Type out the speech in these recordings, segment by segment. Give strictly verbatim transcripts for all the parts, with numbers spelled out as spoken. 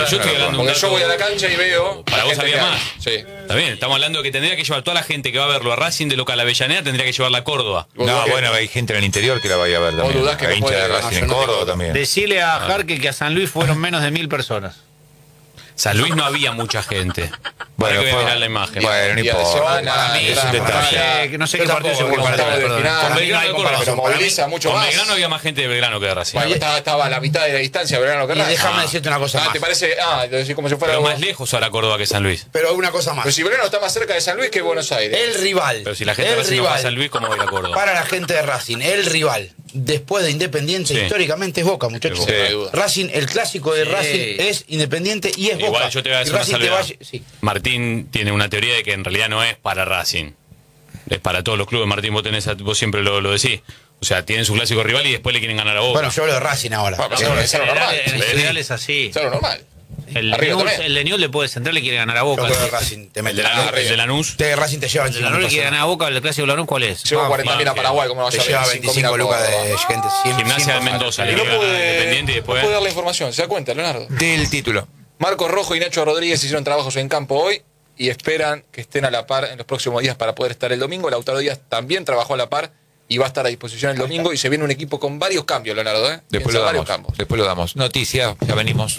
yo estoy hablando Porque un yo voy a la cancha y veo. Para vos había más. Sí. Está bien, estamos hablando de que tendría que llevar toda la gente que va a verlo a Racing de local a Avellaneda, tendría que llevarla a Córdoba. No, bueno, hay gente en el interior que la vaya a ver también. dudás que Hay no hincha de puede- Racing Ah, en yo no Córdoba tengo- también. Decirle a Jarque que a San Luis fueron menos de mil personas. San Luis no había mucha gente. Bueno, Bueno, que fue- mirar la imagen. Bueno, no Día de importa. semana, Para mí es un para- detalle. para- Eh, que no sé Yo qué partido se tampoco, juega. octavos de perdón. final. Con Para mí Belgrano no hay de Córdoba. comparación. Para mí, Moviliza mucho con más. Belgrano había más gente de Belgrano que de Racing. Bueno, estaba, estaba a la mitad de la distancia, Belgrano que Y Racing. déjame Ah. decirte una cosa Ah, más. ¿te parece? Ah, lo decís como si fuera Pero algo- más lejos ahora Córdoba que San Luis. Pero una cosa más. Pero si Belgrano está más cerca de San Luis que Buenos Aires. El rival. Pero si la gente de el Racing no va a rival San Luis, ¿cómo va a ir a Córdoba? para la gente de Racing, el rival después de Independiente Sí. históricamente es Boca, muchachos. Sí. No hay duda. Racing, el clásico de Sí. Racing es Independiente y es Boca. Igual yo te voy a Y decir una Racing te salvedad. vaya- sí. Martín tiene una teoría de que en realidad no es para Racing. Es para todos los clubes. Martín, vos, tenés, vos siempre lo, lo decís. O sea, tienen su clásico rival y después le quieren ganar a Boca. Bueno, yo hablo de Racing ahora. Bueno, Eh, pero eso es lo normal. En general es así. Eso es lo normal. El Arriba Newell's- también. el de Newell's le puede centrar, le quiere ganar a yo Boca. creo que El Racing te el mete de, la la, el de Lanús. de Racing te lleva de veinticinco Lanús le quiere personas. ganar a Boca, el clásico de Lanús, ¿cuál es? Llevo Ah, cuarenta mil a Mafia. Paraguay, ¿cómo no vas Te a lleva ver? veinticinco lucas de gente. cien, Gimnasia cien de Mendoza le Y no quiere ganar a pude, Independiente y no después. pude dar la información, ¿se da cuenta, Leonardo? Del título. Marcos Rojo y Nacho Rodríguez hicieron trabajos en campo hoy y esperan que estén a la par en los próximos días para poder estar el domingo. Lautaro Díaz también trabajó a la par y va a estar a disposición el domingo y se viene un equipo con varios cambios, Leonardo, ¿eh? Después Piensa lo varios damos. cambios. Después lo damos. Noticias, ya venimos.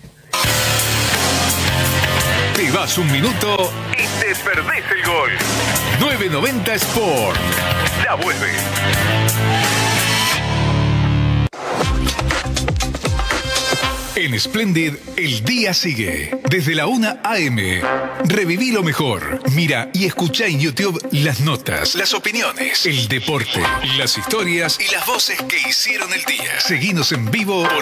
Te vas un minuto y te perdés el gol. nueve noventa Sport. Ya vuelve. En Splendid, el día sigue. Desde la una a eme. Reviví lo mejor. Mira y escucha en YouTube las notas, las opiniones, el deporte, las historias y las voces que hicieron el día. Seguinos en vivo por